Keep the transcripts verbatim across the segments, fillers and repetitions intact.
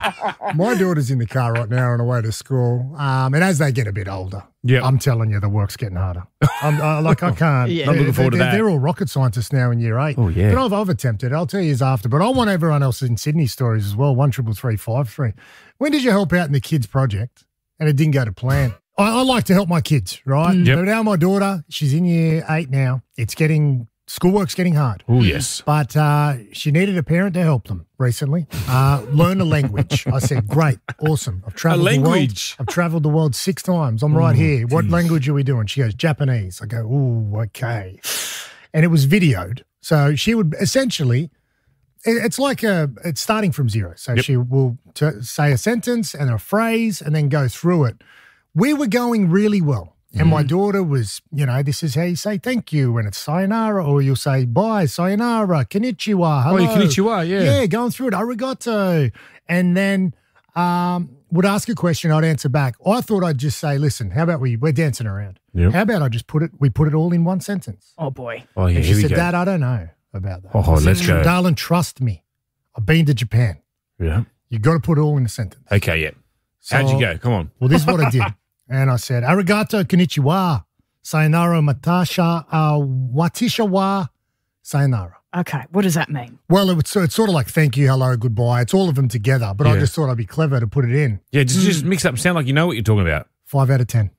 My daughter's in the car right now on her way to school. Um, and as they get a bit older, Yep. I'm telling you, the work's getting harder. I'm uh, like, I can't. Yeah. I'm looking forward to they're, that. They're all rocket scientists now in year eight. Oh, yeah. But I've, I've attempted. I'll tell you after. But I want everyone else in Sydney stories as well. One triple three five three. When did you help out in the kids project and it didn't go to plan? I, I like to help my kids, right? Yep. But now my daughter, she's in year eight now. It's getting schoolwork's getting hard. Oh, yes. But uh, she needed a parent to help them recently. Uh, learn a language. I said, great, awesome. I've traveled A the world. language? I've traveled the world six times. I'm right here. What language are we doing? She goes, Japanese. I go, ooh, okay. And it was videoed. So she would essentially, it- it's like a, it's starting from zero. So Yep. she will t- say a sentence and a phrase and then go through it. We were going really well. And my daughter was, you know, this is how you say thank you, and it's sayonara, or you'll say bye, sayonara, konnichiwa, hello. Oh, konnichiwa, yeah. Yeah, going through it, arigato. And then um, would ask a question, I'd answer back. I thought I'd just say, listen, how about we, we're dancing around. Yep. How about I just put it, we put it all in one sentence. Oh, boy. Oh, yeah, And she here we said, go. Dad, I don't know about that. Oh, I said, let's go. Darling, trust me. I've been to Japan. Yeah. You've got to put it all in a sentence. Okay, yeah. How'd So- you go? Come on. Well, this is what I did. And I said, arigato, konnichiwa, sayonara, matasha, uh, watisha wa, sayonara. Okay, what does that mean? Well, it was, so it's sort of like thank you, hello, goodbye. It's all of them together, but I Yeah. just thought I'd be clever to put it in. Yeah, just, just mix up and sound like you know what you're talking about. Five out of ten.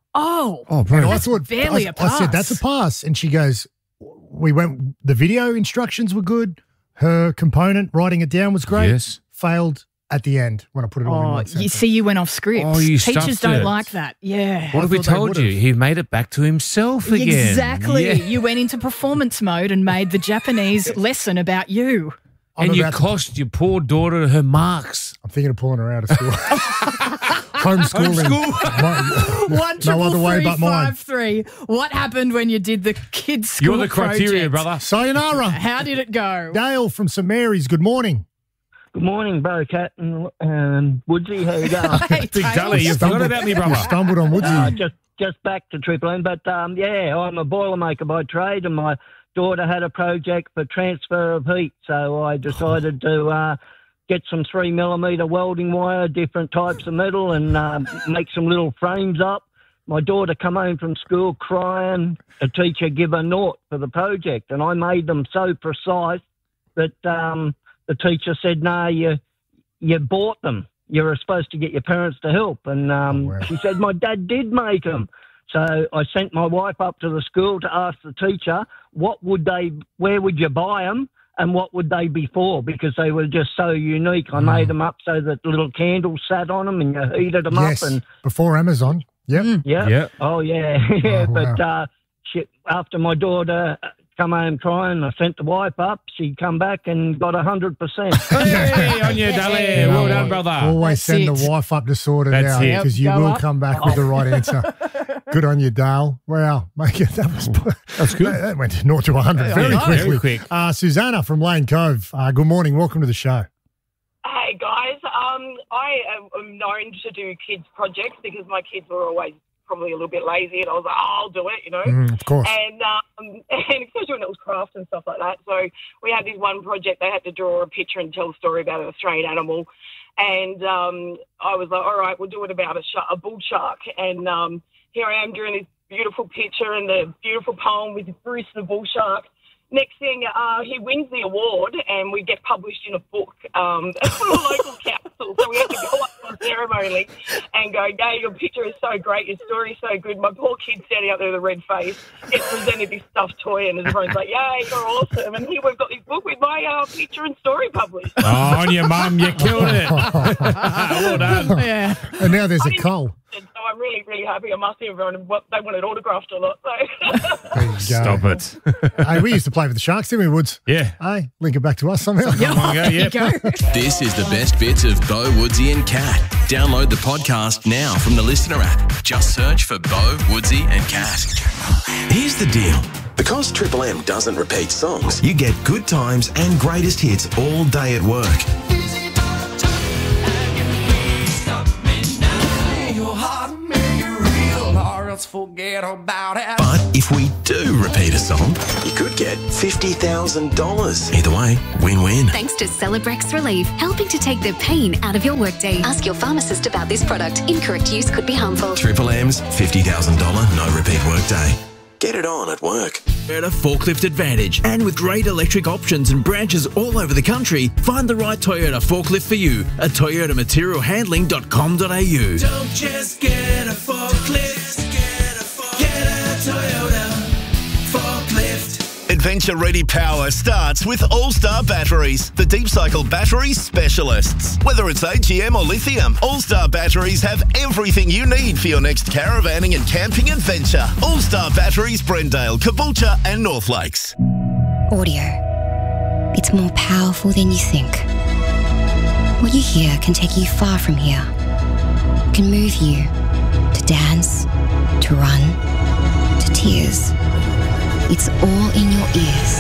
Oh, Oh, And bro. I thought, barely I, a I said, that's a pass. pass. And she goes, we went, the video instructions were good. Her component, writing it down was great. Yes. Failed at the end when I put it all in oh one you sentence. see, you went off script. Oh, you Teachers stuffed don't it. like that. Yeah. What have we thought they told you? would've. He made it back to himself again. Exactly. Yeah. You went into performance mode and made the Japanese lesson about you. I'm And you about to- cost your poor daughter her marks. I'm thinking of pulling her out of school. Homeschooling. My- One no other way but mine. five three. What happened when you did the kids' school You're the criteria, project? brother. Sayonara. How did it go? Dale from St Mary's, good morning. Good morning, Bo Cat and um, Woodsy. How you going? Hey, Big Tails. Dally, you forgot about me, You brother. stumbled on Woodsy. uh, just just back to Triple M, but um, yeah, I'm a boilermaker by trade, and my daughter had a project for transfer of heat, so I decided to uh, get some three millimeter welding wire, different types of metal, and um, make some little frames up. My daughter come home from school crying. A teacher give her naught for the project, and I made them so precise that um, the teacher said, "No, you you bought them. You were supposed to get your parents to help." And um, Oh, wow. she said, "My dad did make them." So I sent my wife up to the school to ask the teacher, what would they, where would you buy them, and what would they be for? Because they were just so unique. I made them up so that little candles sat on them and you heated them Yes, up. And before Amazon. Yep. yeah, Yeah. oh yeah, yeah. Oh, wow. But uh, she, after my daughter come home crying, I sent the wife up. She come back and got a hundred percent. Hey, on you, Dally. You know Well done, what? brother. Always That's send it. the wife up to sort it That's out it. because you Go will up. come back with the right answer. Good on you, Dale. Wow. Mate, that was That's good. That, that went zero to one hundred very Yeah, quickly. very quick. Uh, Susanna from Lane Cove. Uh, good morning. Welcome to the show. Hey guys, um, I am am known to do kids projects because my kids were always probably a little bit lazy, and I was like, oh, I'll do it, you know. Mm, of course. And um, and especially when it was craft and stuff like that. So we had this one project. They had to draw a picture and tell a story about an Australian animal. And um, I was like, all right, we'll do it about a, sh- a bull shark. And um, here I am doing this beautiful picture and the beautiful poem with Bruce the bull shark. Next thing, uh, he wins the award, and we get published in a book um, for the local council. So we have to go up to the ceremony and go, "Hey, your picture is so great, your story is so good." My poor kid standing out there with a red face gets presented this stuffed toy, and everyone's like, "Yay, you're awesome!" And here we've got this book with my uh, picture and story published. Oh, on you, mum. You killed it. Well done. Yeah. And now there's I a didn't- Cole. So I'm really, really happy. I'm asking everyone what they wanted autographed or not. So. There you go. Stop it. Hey, we used to play for the Sharks, didn't we, Woods? Yeah. Hey, link it back to us somehow. Come on, go. There you Yep. go. This is the best bits of Bo, Woodsy and Cat. Download the podcast now from the Listener app. Just search for Bo, Woodsy and Cat. Here's the deal. Because Triple M doesn't repeat songs, you get good times and greatest hits all day at work. But If we do repeat a song, you could get fifty thousand dollars. Either way, win-win. Thanks to Celebrex Relief, helping to take the pain out of your workday. Ask your pharmacist about this product. Incorrect use could be harmful. Triple M's fifty thousand dollars no repeat workday. Get it on at work. Toyota Forklift Advantage. And with great electric options and branches all over the country, find the right Toyota forklift for you at toyota material handling dot com dot a u. Don't just get a forklift, get a, forklift. Get a Toyota forklift. Adventure-ready power starts with All-Star Batteries, the deep cycle battery specialists. Whether it's A G M or lithium, All-Star Batteries have everything you need for your next caravanning and camping adventure. All-Star Batteries, Brendale, Caboolture and North Lakes. Audio. It's more powerful than you think. What you hear can take you far from here. It can move you to dance, to run, to tears. It's all in your ears.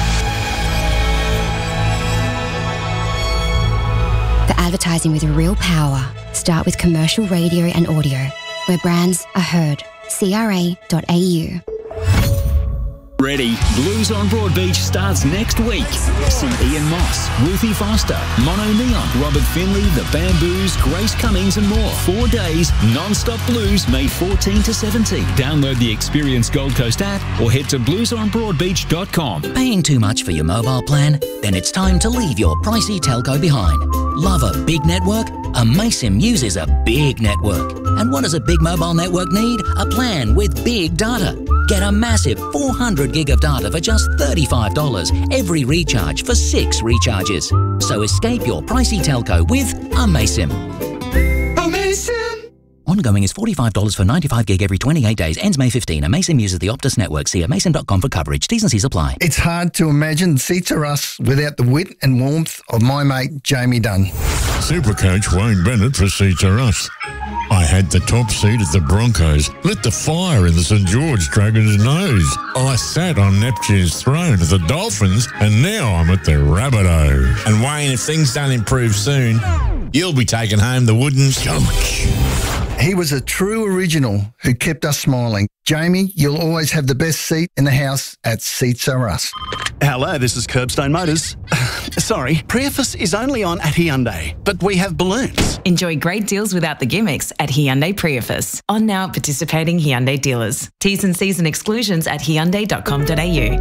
For advertising with real power, start with commercial radio and audio, where brands are heard. C R A dot A U. Ready. Blues on Broadbeach starts next week. See Ian Moss, Ruthie Foster, Mono Neon, Robert Finley, The Bamboos, Grace Cummings and more. Four days, non-stop blues, May fourteenth to seventeenth. Download the Experience Gold Coast app or head to blues on broadbeach dot com. Paying too much for your mobile plan? Then it's time to leave your pricey telco behind. Love a big network? Amaysim uses a big network. And what does a big mobile network need? A plan with big data. Get a massive four hundred gig of data for just thirty-five dollars every recharge for six recharges. So escape your pricey telco with Amaysim. Amaysim! Ongoing is forty-five dollars for ninety-five gig every twenty-eight days. Ends May fifteenth. Amaysim uses the Optus network. See amaysim dot com for coverage. T's and C's apply. It's hard to imagine Seats Are Us without the wit and warmth of my mate Jamie Dunn. Supercoach Wayne Bennett for Seats Are Us. I had the top seat at the Broncos, lit the fire in the St George Dragons' nose. I sat on Neptune's throne at the Dolphins, and now I'm at the Rabbitohs. And Wayne, if things don't improve soon, you'll be taking home the wooden coach. He was a true original who kept us smiling. Jamie, you'll always have the best seat in the house at Seats Are Us. Hello, this is Curbstone Motors. Sorry, Prius is only on at Hyundai, but we have balloons. Enjoy great deals without the gimmicks at Hyundai Prius. On now participating Hyundai dealers. T's and C's and exclusions at hyundai dot com dot a u.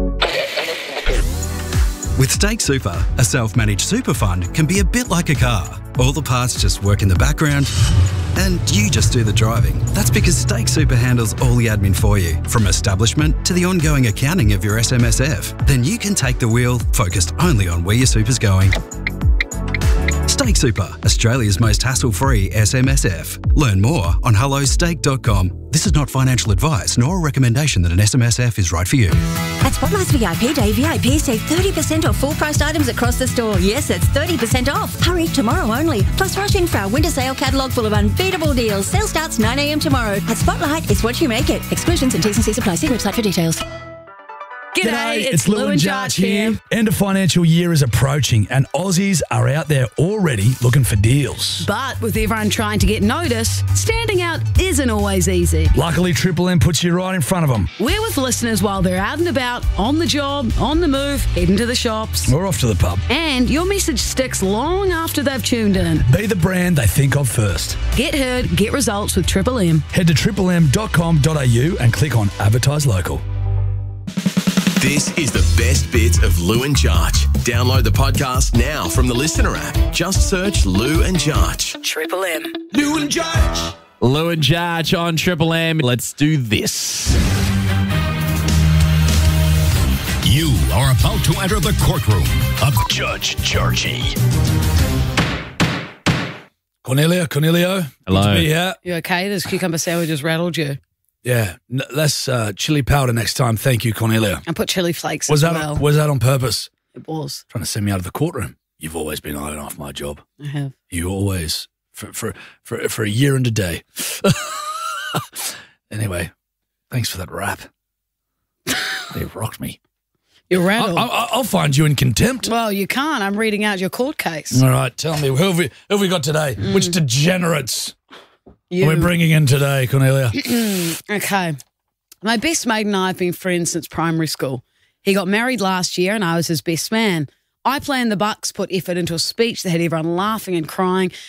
With Stake Super, a self-managed super fund can be a bit like a car. All the parts just work in the background and you just do the driving. That's because Stake Super handles all the admin for you, from establishment to the ongoing accounting of your S M S F. Then you can take the wheel, focused only on where your super's going. Stake Super, Australia's most hassle-free S M S F. Learn more on hello stake dot com. This is not financial advice nor a recommendation that an S M S F is right for you. At Spotlight's V I P Day, V I Ps save thirty percent off full-priced items across the store. Yes, that's thirty percent off. Hurry, tomorrow only. Plus, rush in for our winter sale catalogue full of unbeatable deals. Sale starts nine a m tomorrow. At Spotlight, it's what you make it. Exclusions and T's and C's apply. See website for details. G'day, it's, it's Lou and Jarch here. End of financial year is approaching and Aussies are out there already looking for deals. But with everyone trying to get noticed, standing out isn't always easy. Luckily, Triple M puts you right in front of them. We're with listeners while they're out and about, on the job, on the move, heading to the shops. Or off to the pub. And your message sticks long after they've tuned in. Be the brand they think of first. Get heard, get results with Triple M. Head to triple m dot com dot a u and click on Advertise Local. This is the best bits of Lou and Jarch. Download the podcast now from the Listener app. Just search Lou and Jarch. Triple M. Lou and Jarch. Lou and Jarch on Triple M. Let's do this. You are about to enter the courtroom of Judge Jarchy. Cornelia, Cornelio. Hello. Good to be here. You okay? This cucumber sour just rattled you. Yeah, n- less uh, chili powder next time. Thank you, Cornelia. And put chili flakes was as that well. On, was that on purpose? It was. Trying to send me out of the courtroom. You've always been eyeing off my job. I have. You always, for for for, for a year and a day. Anyway, thanks for that rap. It rocked me. You're rattled. I, I, I'll find you in contempt. Well, you can't. I'm reading out your court case. All right, tell me, who have we, who have we got today? Mm. Which degenerates you. are we bringing in today, Cornelia? Okay. My best mate and I have been friends since primary school. He got married last year and I was his best man. I planned the Bucks, put effort into a speech that had everyone laughing and crying,